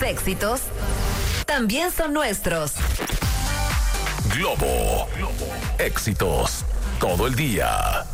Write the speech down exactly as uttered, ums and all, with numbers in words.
éxitos también son nuestros. Globo. Éxitos todo el día.